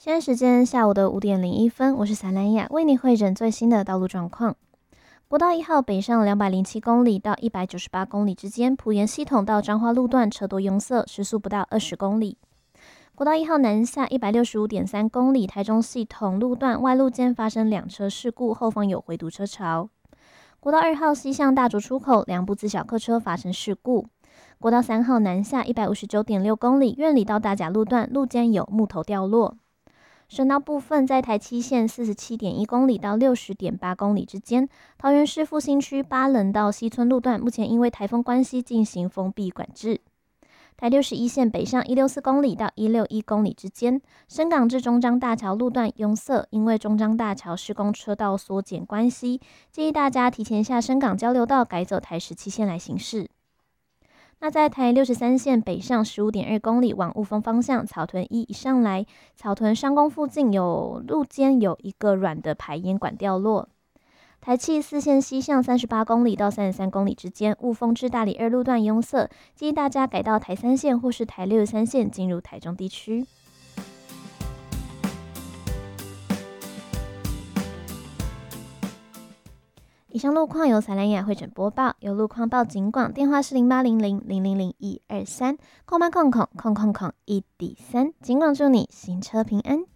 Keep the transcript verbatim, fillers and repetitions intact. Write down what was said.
现在时间下午的五点零一分，我是萨兰雅，为你汇诊最新的道路状况。国道一号北上两百零七公里到一百九十八公里之间，埔盐系统到彰化路段车多拥塞，时速不到二十公里。国道一号南下一百六十五点三公里，台中系统路段外路间发生两车事故，后方有回堵车潮。国道二号西向大竹出口，两部自小客车发生事故。国道三号南下一百五十九点六公里，苑里到大甲路段路间有木头掉落。省道部分在台七线四十七点一公里到六十点八公里之间，桃园市复兴区八仑到西村路段目前因为台风关系进行封闭管制。台六十一线北上一百六十四公里到一百六十一公里之间，深港至中彰大桥路段拥塞，因为中彰大桥施工车道缩减关系，建议大家提前下深港交流道改走台十七线来行驶。那在台六十三线北上十五点二公里往雾峰方向，草屯一一上来，草屯商工附近有路间有一个软的排烟管掉落。台七四线西向三十八公里到三十三公里之间，雾峰至大里二路段拥塞，建议大家改到台三线或是台六十三线进入台中地区。以上路况由萨兰雅汇诊播报，有路况报警广，电话是零八零零零零零一二三，空班空空空空空一底三，警广祝你行车平安。